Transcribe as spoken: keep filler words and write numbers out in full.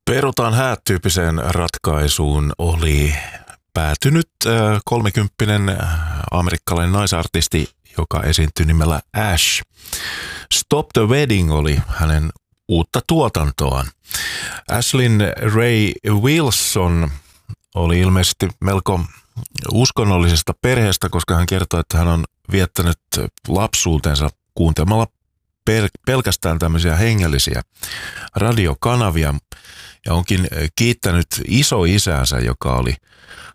Perutaan häät -tyyppiseen ratkaisuun oli päätynyt kolmekymppinen amerikkalainen naisartisti, joka esiintyi nimellä Ash. Stop the Wedding oli hänen uutta tuotantoaan. Ashlyn Ray Wilson oli ilmeisesti melko uskonnollisesta perheestä, koska hän kertoi, että hän on viettänyt lapsuutensa kuuntelemalla pelkästään tämmöisiä hengellisiä radiokanavia ja onkin kiittänyt isoisäänsä, joka oli